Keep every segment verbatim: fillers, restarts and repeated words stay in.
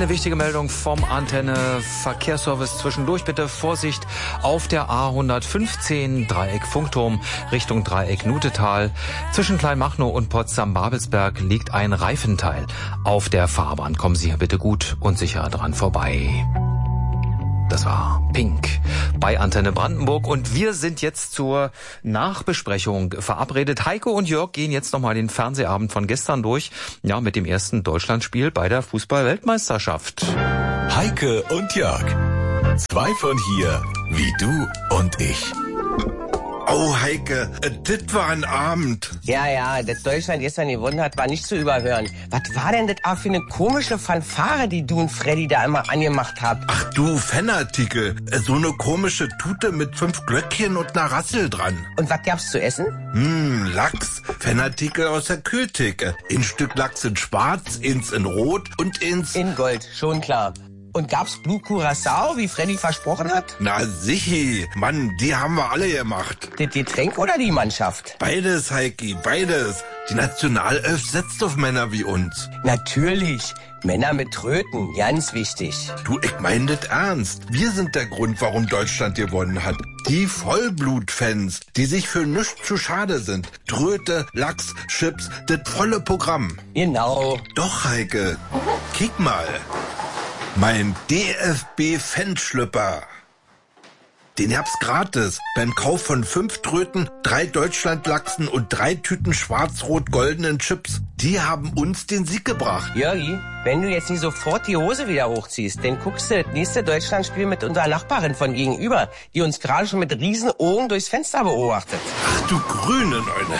Eine wichtige Meldung vom Antenne Verkehrsservice zwischendurch. Bitte Vorsicht auf der A hundertfünfzehn Dreieck Funkturm Richtung Dreieck Nutetal. Zwischen Kleinmachnow und Potsdam-Babelsberg liegt ein Reifenteil auf der Fahrbahn. Kommen Sie hier bitte gut und sicher dran vorbei. Das war Pink bei Antenne Brandenburg und wir sind jetzt zur Nachbesprechung verabredet. Heike und Jörg gehen jetzt nochmal den Fernsehabend von gestern durch, ja, mit dem ersten Deutschlandspiel bei der Fußball-Weltmeisterschaft. Heike und Jörg, zwei von hier, wie du und ich. Oh, Heike, das war ein Abend. Ja, ja, das Deutschland gestern gewonnen hat, war nicht zu überhören. Was war denn das auch für eine komische Fanfare, die du und Freddy da immer angemacht habt? Ach du, Fanartikel. So eine komische Tute mit fünf Glöckchen und einer Rassel dran. Und was gab's zu essen? Hm, Lachs. Fanartikel aus der Kühltheke. Ein Stück Lachs in schwarz, eins in rot und eins... In Gold, schon klar. Und gab's Blue Curacao, wie Freddy versprochen hat? Na sichi, Mann, die haben wir alle gemacht. Das Getränk oder die Mannschaft? Beides, Heiki, beides. Die Nationalelf setzt auf Männer wie uns. Natürlich. Männer mit Tröten, ganz wichtig. Du, ich mein das ernst. Wir sind der Grund, warum Deutschland gewonnen hat. Die Vollblutfans, die sich für nichts zu schade sind. Tröte, Lachs, Chips, das volle Programm. Genau. Doch, Heike, kick mal. Mein D F B-Fanschlüpper. Den hab's gratis. Beim Kauf von fünf Tröten, drei Deutschlandlachsen und drei Tüten schwarz-rot-goldenen Chips. Die haben uns den Sieg gebracht. Jörgi, wenn du jetzt nicht sofort die Hose wieder hochziehst, dann guckst du das nächste Deutschlandspiel mit unserer Nachbarin von gegenüber, die uns gerade schon mit riesen Augen durchs Fenster beobachtet. Ach du grüne Neune.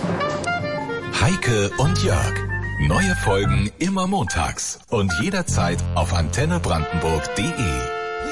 Heike und Jörg. Neue Folgen immer montags und jederzeit auf antenne brandenburg punkt de.